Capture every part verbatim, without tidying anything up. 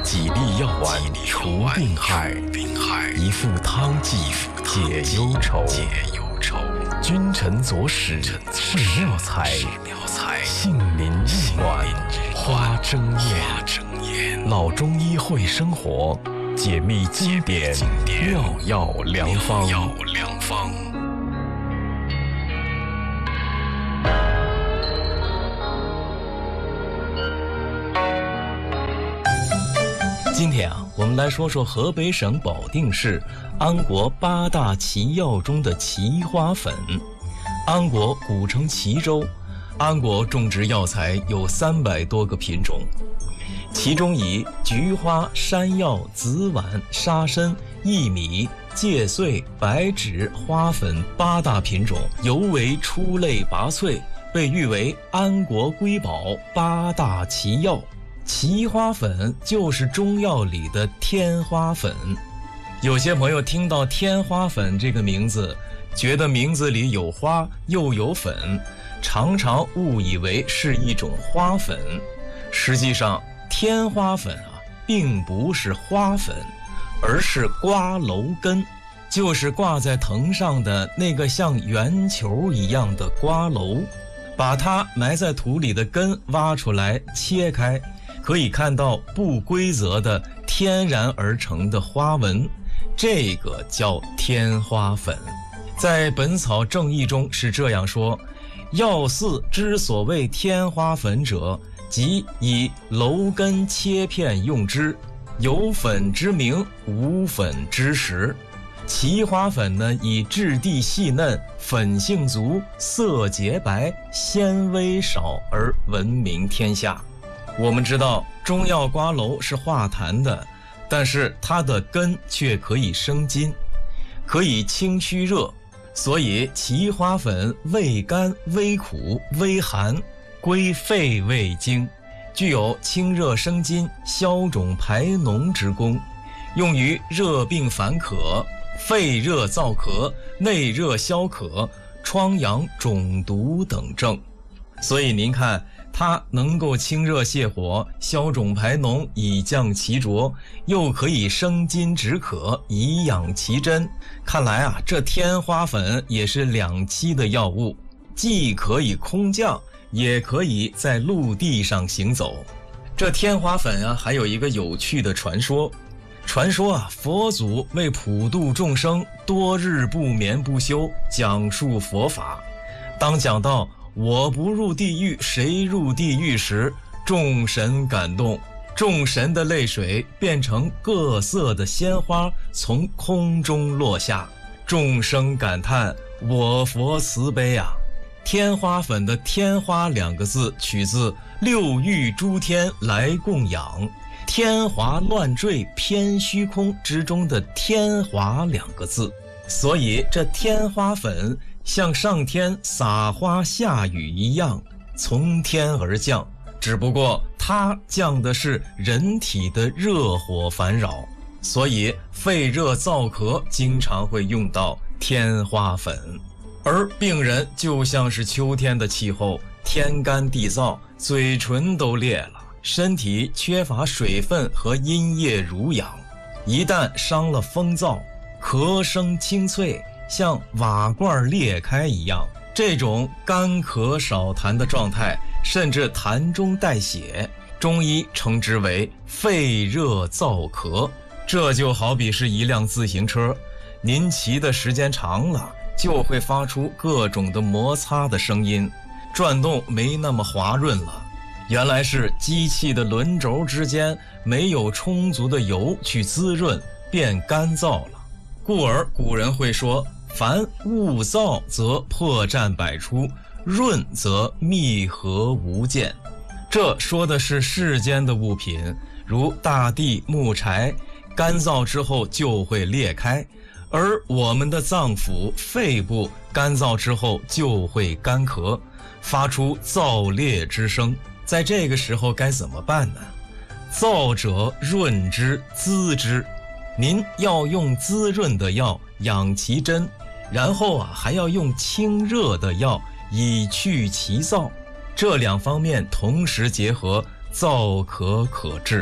几粒药丸除病害，一副汤剂解忧愁。君臣佐使是妙才，杏林玉暖花争艳。老中医会生活，解密经典妙药良方。 今天啊，我们来说说河北省保定市安国八大奇药中的奇花粉。安国古称齐州，安国种植药材有三百多个品种，其中以菊花、山药、紫菀、沙参、薏米、芥穗、白芷、花粉八大品种尤为出类拔萃，被誉为安国瑰宝八大奇药。奇花粉就是中药里的天花粉。有些朋友听到天花粉这个名字，觉得名字里有花又有粉，常常误以为是一种花粉。实际上天花粉啊并不是花粉，而是瓜蒌根，就是挂在藤上的那个像圆球一样的瓜蒌。把它埋在土里的根挖出来切开，可以看到不规则的天然而成的花纹，这个叫天花粉。在《本草正义》中是这样说：药肆之所谓天花粉者，即以蒌根切片用之，有粉之名，无粉之实。奇花粉呢，以质地细嫩、粉性足、色洁白、纤维少而闻名天下。我们知道中药瓜蒌是化痰的，但是它的根却可以生津，可以清虚热，所以奇花粉味甘、微苦、微寒，归肺胃经，具有清热生津、消肿排脓之功，用于热病烦渴、肺热燥咳、内热消渴、疮疡肿毒等症。所以您看，它能够清热泻火、消肿排脓，以降其浊，又可以生津止渴，以养其真。看来啊，这天花粉也是两栖的药物，既可以空降，也可以在陆地上行走。这天花粉啊，还有一个有趣的传说。传说啊，佛祖为普度众生，多日不眠不休，讲述佛法。当讲到我不入地狱，谁入地狱时，众神感动，众神的泪水变成各色的鲜花，从空中落下，众生感叹我佛慈悲啊。天花粉的天花两个字取自六欲诸天来供养，天华乱坠偏虚空之中的天华两个字，所以这天花粉像上天撒花下雨一样从天而降，只不过它降的是人体的热火烦扰，所以肺热燥咳经常会用到天花粉。而病人就像是秋天的气候，天干地燥，嘴唇都裂了，身体缺乏水分和阴液濡养，一旦伤了风燥，咳声清脆，像瓦罐裂开一样，这种干咳少痰的状态，甚至痰中带血，中医称之为肺热燥咳。这就好比是一辆自行车，您骑的时间长了，就会发出各种的摩擦的声音，转动没那么滑润了。原来是机器的轮轴之间没有充足的油去滋润，变干燥了。故而古人会说，凡物燥则破绽百出，润则密合无间。这说的是世间的物品，如大地、木柴，干燥之后就会裂开，而我们的脏腑、肺部干燥之后就会干咳，发出燥裂之声。在这个时候该怎么办呢？燥者润之滋之，您要用滋润的药养其真，然后啊还要用清热的药以去其燥，这两方面同时结合，燥咳可治。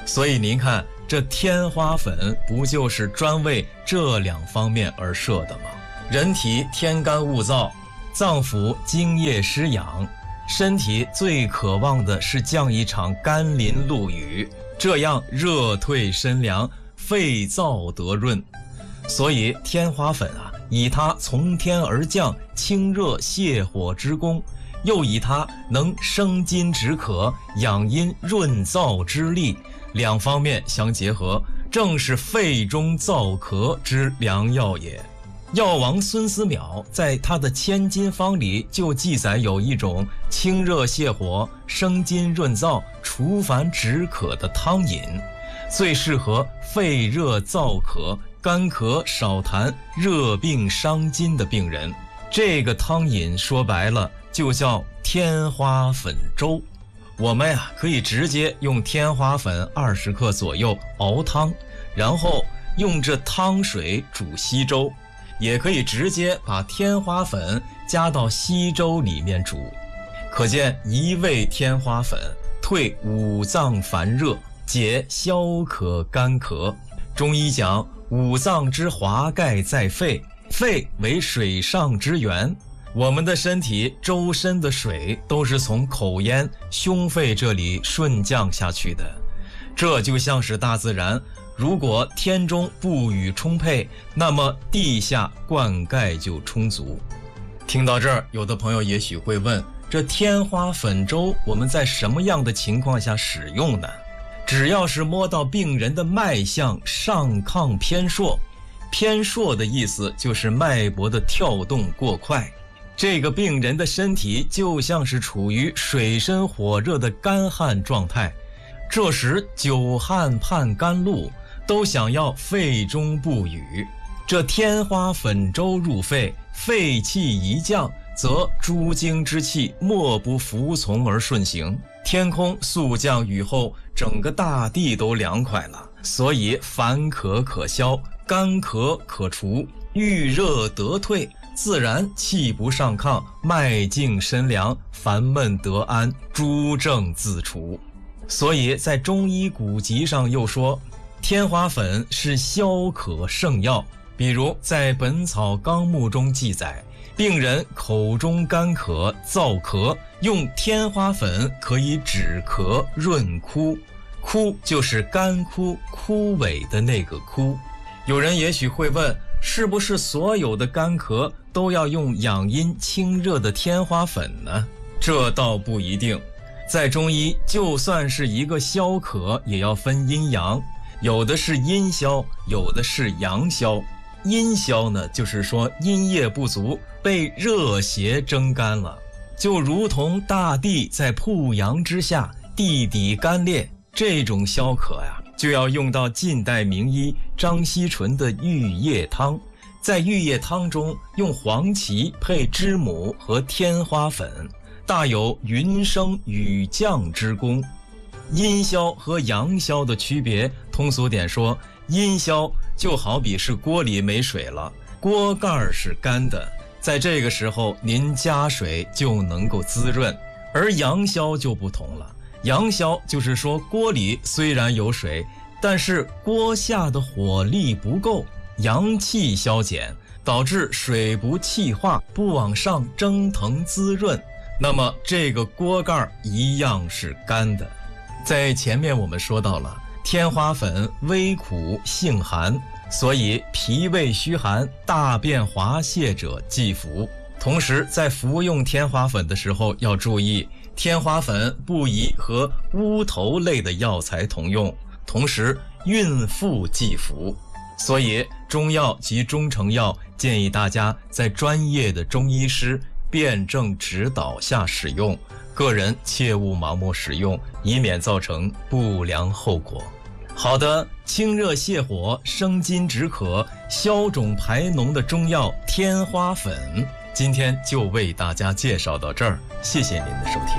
所以您看，这天花粉不就是专为这两方面而设的吗？人体天干物燥，脏腑津液失养，身体最渴望的是降一场甘霖露雨，这样热退身凉，肺燥得润。所以天花粉啊，以它从天而降，清热泻火之功，又以它能生津止渴、养阴润燥之力，两方面相结合，正是肺中燥咳之良药也。药王孙思邈在他的千金方里就记载有一种清热泻火、生津润燥、除烦止渴的汤饮，最适合肺热燥渴、干咳少痰、热病伤津的病人。这个汤饮说白了就叫天花粉粥。我们呀、啊、可以直接用天花粉二十克左右熬汤，然后用这汤水煮稀粥，也可以直接把天花粉加到稀粥里面煮。可见一味天花粉退五脏烦热，解消渴干咳。中医讲五脏之华盖在肺，肺为水上之源，我们的身体周身的水都是从口咽、胸肺这里顺降下去的。这就像是大自然，如果天中不雨充沛，那么地下灌溉就充足。听到这儿，有的朋友也许会问，这天花粉粥我们在什么样的情况下使用呢？只要是摸到病人的脉象上亢偏硕，偏硕的意思就是脉搏的跳动过快，这个病人的身体就像是处于水深火热的干旱状态，这时久旱盼甘露，都想要肺中不雨。这天花粉粥入肺，肺气一降，则诸经之气莫不服从而顺行。天空速降雨后，整个大地都凉快了，所以烦渴可消，干咳可除，郁热得退，自然气不上亢，脉静身凉，烦闷得安，诸症自除。所以在中医古籍上又说，天花粉是消渴圣药。比如在《本草纲目》中记载，病人口中干咳、燥咳，用天花粉可以止咳润枯。枯就是干枯、枯萎的那个枯。有人也许会问，是不是所有的干咳都要用养阴清热的天花粉呢？这倒不一定。在中医，就算是一个消渴，也要分阴阳，有的是阴消，有的是阳消。阴消呢，就是说阴液不足，被热邪蒸干了，就如同大地在曝阳之下，地底干裂，这种消渴呀，就要用到近代名医张锡纯的玉液汤。在玉液汤中，用黄芪配知母和天花粉，大有云生雨降之功。阴消和阳消的区别，通俗点说，阴消就好比是锅里没水了，锅盖是干的，在这个时候您加水就能够滋润。而阳消就不同了，阳消就是说锅里虽然有水，但是锅下的火力不够，阳气消减，导致水不气化，不往上蒸腾滋润，那么这个锅盖一样是干的。在前面我们说到了，天花粉微苦性寒，所以脾胃虚寒、大便滑泻者忌服。同时在服用天花粉的时候要注意，天花粉不宜和乌头类的药材同用，同时孕妇忌服。所以中药及中成药建议大家在专业的中医师辩证指导下使用，个人切勿盲目使用，以免造成不良后果。好的，清热泻火、生津止渴、消肿排脓的中药天花粉，今天就为大家介绍到这儿，谢谢您的收听。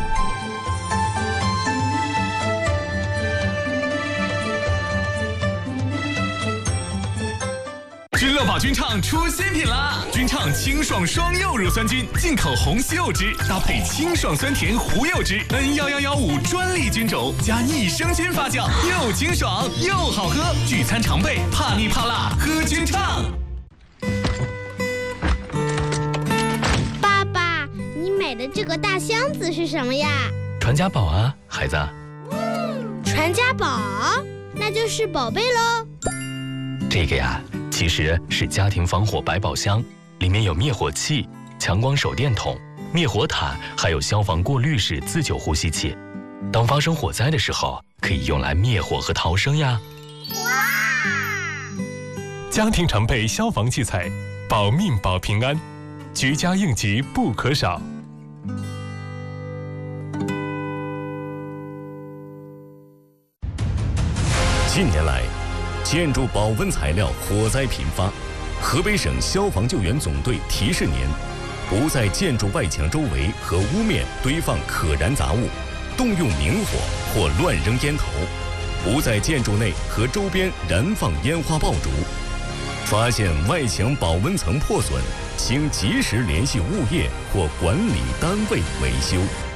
知乐宝菌畅出新品啦！菌畅清爽双柚乳酸菌，进口红西柚汁，搭配清爽酸甜胡柚汁 ，N 一一一五专利菌种加益生菌发酵，又清爽又好喝。聚餐常备，怕腻怕辣，喝菌畅。 爸爸，你买的这个大箱子是什么呀？ 传家宝啊，孩子。 传家宝，那就是宝贝喽。 这个呀，其实是家庭防火百宝箱，里面有灭火器、强光手电筒、灭火毯，还有消防过滤式自救呼吸器。当发生火灾的时候，可以用来灭火和逃生呀。 哇！ 家庭常备消防器材，保命保平安，居家应急不可少。 近年来，建筑保温材料火灾频发，河北省消防救援总队提示您：不在建筑外墙周围和屋面堆放可燃杂物，动用明火或乱扔烟头；不在建筑内和周边燃放烟花爆竹。发现外墙保温层破损，请及时联系物业或管理单位维修。